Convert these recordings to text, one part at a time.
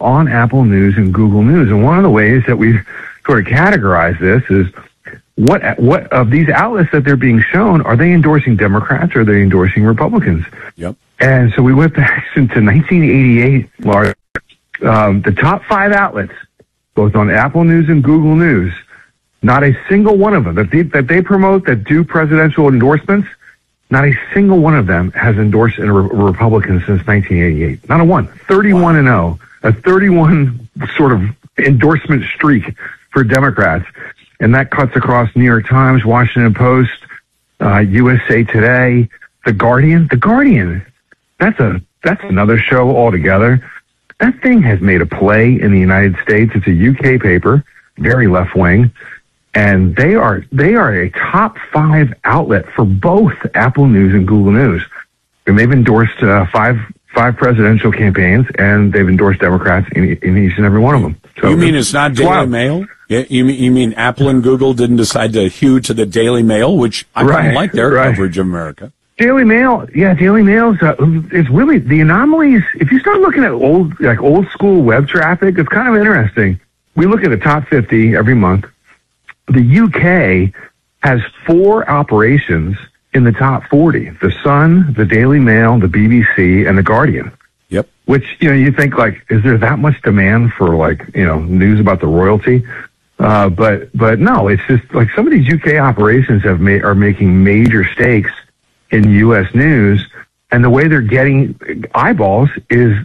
on Apple News and Google News. And one of the ways that we sort of categorize this is what of these outlets that they're being shown, are they endorsing Democrats or are they endorsing Republicans? Yep. And so we went back into 1988, Lars. The top 5 outlets, both on Apple News and Google News, not a single one of them that they promote, that do presidential endorsements, not a single one of them has endorsed a Republican since 1988. Not a one. 31-0. A 31 sort of endorsement streak for Democrats. And that cuts across New York Times, Washington Post, USA Today, The Guardian. The Guardian, that's another show altogether. That thing has made a play in the United States. It's a UK paper, very left-wing. And they are a top 5 outlet for both Apple News and Google News. And they've endorsed five presidential campaigns, and they've endorsed Democrats in each and every one of them. So you mean it's not Daily Mail? You mean Apple and Google didn't decide to hew to the Daily Mail, which I kind of like their coverage of America. Daily Mail, Daily Mail's it's really the anomalies. If you start looking at old school web traffic, it's kind of interesting. We look at the top 50 every month. The UK has 4 operations in the top 40. The Sun, the Daily Mail, the BBC, and the Guardian. Yep. Which, you think, is there that much demand for, news about the royalty? But no, it's just, some of these UK operations are making major stakes in U.S. news. And the way they're getting eyeballs is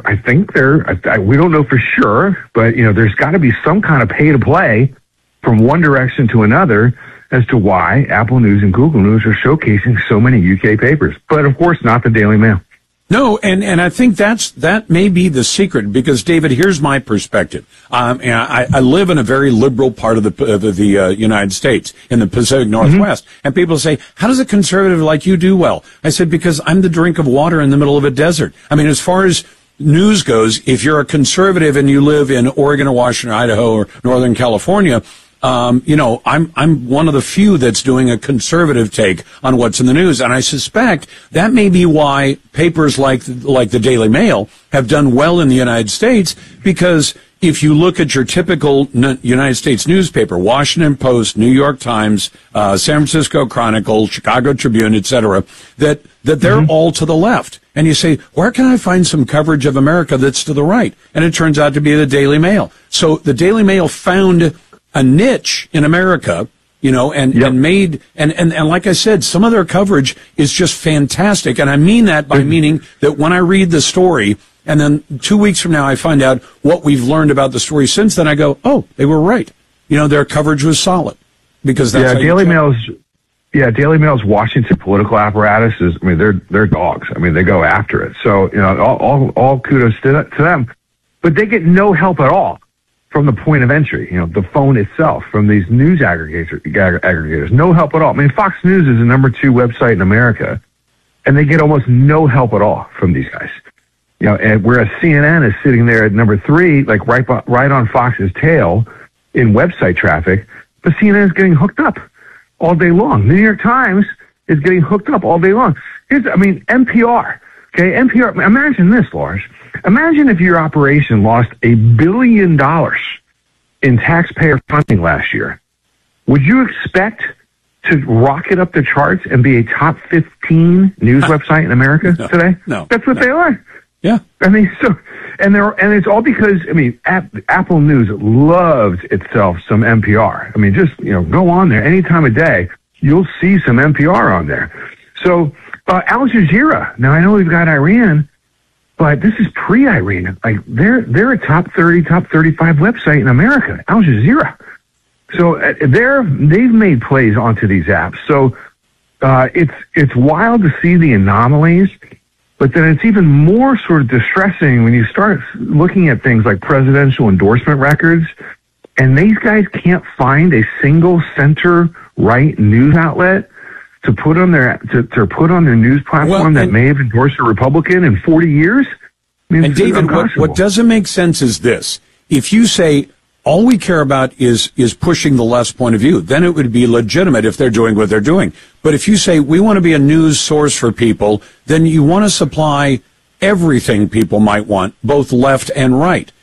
we don't know for sure, but, there's got to be some kind of pay to play from one direction to another as to why Apple News and Google News are showcasing so many UK papers. But, of course, not the Daily Mail. No, and I think that may be the secret, because, David, here's my perspective. I live in a very liberal part of the United States, in the Pacific Northwest, and people say, how does a conservative like you do well? I said, because I'm the drink of water in the middle of a desert. I mean, as far as news goes, if you're a conservative and you live in Oregon or Washington, Idaho, or Northern California, I'm one of the few that's doing a conservative take on what's in the news, and I suspect that may be why papers like the Daily Mail have done well in the United States, because if you look at your typical United States newspaper, Washington Post, New York Times, San Francisco Chronicle, Chicago Tribune, etc., that they're all to the left. And you say, where can I find some coverage of America that's to the right? And it turns out to be the Daily Mail. So the Daily Mail found a niche in America, and made, and like I said, some of their coverage is just fantastic. And I mean that by meaning that when I read the story, and then 2 weeks from now I find out what we've learned about the story since then, I go, oh, they were right. Their coverage was solid. Because that's Daily Mail's Washington political apparatus is, they're dogs. They go after it. So, all kudos to them. But they get no help at all from the point of entry, the phone itself, from these news aggregators. No help at all. Fox News is the number 2 website in America, and they get almost no help at all from these guys. And whereas CNN is sitting there at number 3, right on Fox's tail in website traffic, but CNN is getting hooked up all day long. The New York Times is getting hooked up all day long. NPR. Okay, NPR. Imagine this, Lars. Imagine if your operation lost $1 billion in taxpayer funding last year. Would you expect to rocket up the charts and be a top 15 news website in America today? No. That's what they are. Yeah. And it's all because, Apple News loves itself some NPR. Go on there any time of day. You'll see some NPR on there. So, Al Jazeera. Now, I know we've got Iran, but this is pre-Iran. They're a top 30, top 35 website in America, Al Jazeera. So they've made plays onto these apps. So it's wild to see the anomalies, but then it's even more sort of distressing when you start looking at things like presidential endorsement records, and these guys can't find a single center-right news outlet to put on their news platform that may have endorsed a Republican in 40 years. And David, what doesn't make sense is this: if you say all we care about is pushing the left's point of view, then it would be legitimate if they're doing what they're doing. But if you say we want to be a news source for people, then you want to supply everything people might want, both left and right.